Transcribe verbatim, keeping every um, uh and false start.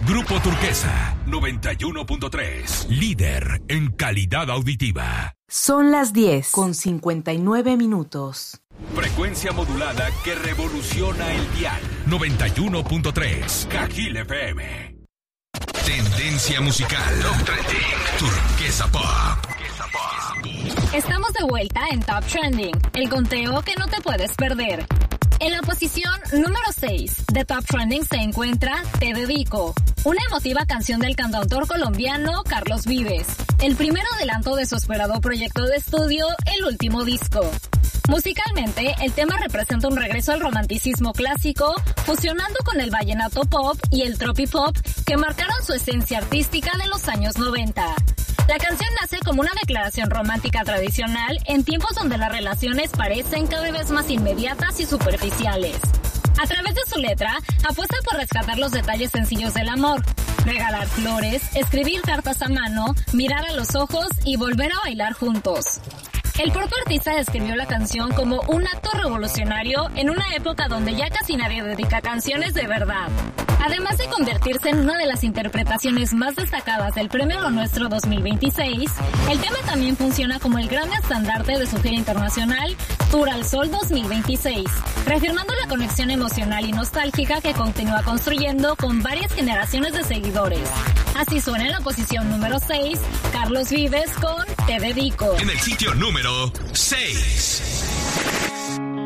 Grupo Turquesa, noventa y uno punto tres. Líder en calidad auditiva. Son las diez con cincuenta y nueve minutos. Frecuencia modulada que revoluciona el dial. noventa y uno punto tres. Cajil F M. Tendencia musical. Top Trending. Turquesa Pop. Estamos de vuelta en Top Trending, el conteo que no te puedes perder. En la posición número seis de Top Trending se encuentra Te Dedico, una emotiva canción del cantautor colombiano Carlos Vives, el primer adelanto de su esperado proyecto de estudio, El Último Disco. Musicalmente, el tema representa un regreso al romanticismo clásico, fusionando con el vallenato pop y el tropipop que marcaron su esencia artística de los años noventa. La canción nace como una declaración romántica tradicional en tiempos donde las relaciones parecen cada vez más inmediatas y superficiales. A través de su letra, apuesta por rescatar los detalles sencillos del amor, regalar flores, escribir cartas a mano, mirar a los ojos y volver a bailar juntos. El propio artista describió la canción como un acto revolucionario en una época donde ya casi nadie dedica canciones de verdad. Además de convertirse en una de las interpretaciones más destacadas del Premio Lo Nuestro dos mil veintiséis, el tema también funciona como el gran estandarte de su gira internacional Tour al Sol dos mil veintiséis, reafirmando la conexión emocional y nostálgica que continúa construyendo con varias generaciones de seguidores. Así suena en la posición número seis, Carlos Vives con Te Dedico. En el sitio número seis.